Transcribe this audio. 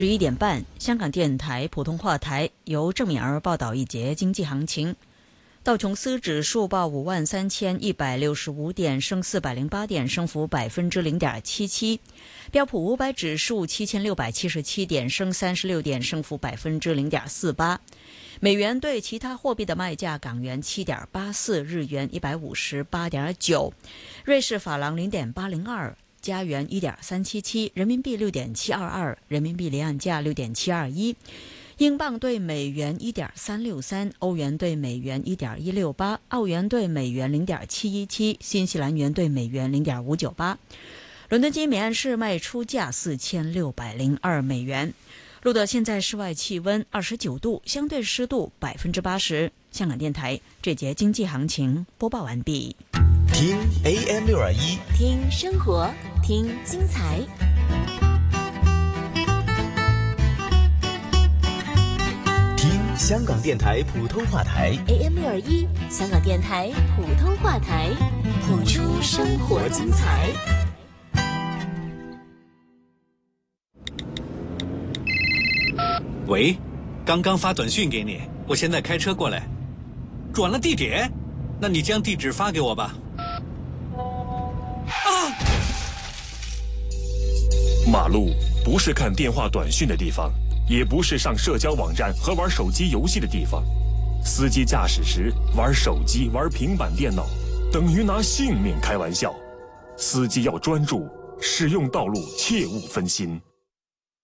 11点半，香港电台普通话台由郑敏儿报道一节经济行情。道琼斯指数报53165点，升408点，升幅0.77%。标普500指数7677点，升36点，升幅0.48%。美元对其他货币的卖价：港元7.84，日元158.9，瑞士法郎0.802。加元1.377，人民币6.722，人民币离岸价6.721，英镑对美元1.363，欧元对美元1.168，澳元对美元0.717，新西兰元对美元0.598。伦敦金每安士卖出价4602美元。录得现在室外气温29度，相对湿度80%。香港电台这节经济行情播报完毕。 听 AM621， 听生活，听精彩。 听香港电台普通话台 AM621，香港电台普通话台，谱出生活精彩。 喂，刚刚发短信给你，我现在开车过来。转了地点？那你将地址发给我吧。 马路不是看电话短讯的地方，也不是上社交网站和玩手机游戏的地方。司机驾驶时玩手机、玩平板电脑，等于拿性命开玩笑。司机要专注，使用道路切勿分心。